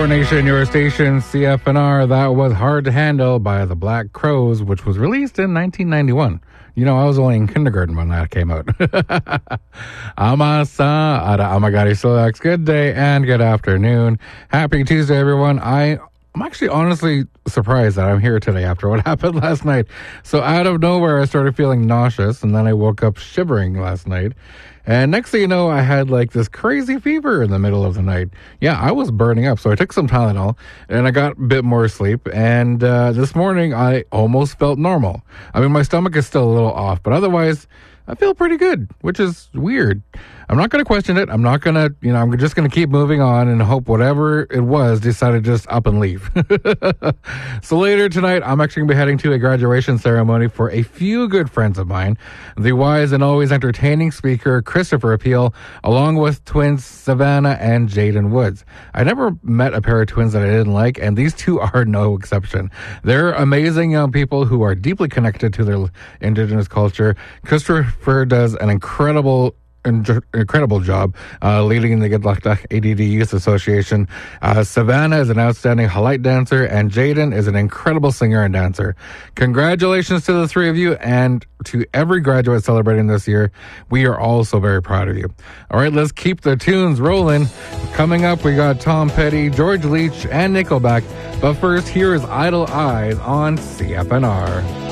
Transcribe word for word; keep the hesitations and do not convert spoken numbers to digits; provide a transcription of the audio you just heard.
Your Nation, Your Station, C F N R. That was Hard to Handle by the Black Crowes, which was released in nineteen ninety-one. You know, I was only in kindergarten when that came out. Amasa, ara amagari Silax. Good day and good afternoon. Happy Tuesday, everyone. I, I'm actually honestly surprised that I'm here today after what happened last night. So out of nowhere, I started feeling nauseous, and then I woke up shivering last night. And next thing you know, I had like this crazy fever in the middle of the night. Yeah, I was burning up. So I took some Tylenol and I got a bit more sleep. And uh, this morning, I almost felt normal. I mean, my stomach is still a little off, but otherwise, I feel pretty good, which is weird. I'm not going to question it. I'm not going to, you know, I'm just going to keep moving on and hope whatever it was decided to just up and leave. So later tonight, I'm actually going to be heading to a graduation ceremony for a few good friends of mine. The wise and always entertaining speaker, Christopher Appeal, along with twins Savannah and Jaden Woods. I never met a pair of twins that I didn't like, and these two are no exception. They're amazing young people who are deeply connected to their indigenous culture. Christopher does an incredible incredible job uh, leading the Gidlaktak A D D Youth Association. Uh, Savannah is an outstanding halite dancer, and Jaden is an incredible singer and dancer. Congratulations to the three of you, and to every graduate celebrating this year. We are all so very proud of you. All right, let's keep the tunes rolling. Coming up, we got Tom Petty, George Leach, and Nickelback. But first, here is Idle Eyes on C F N R.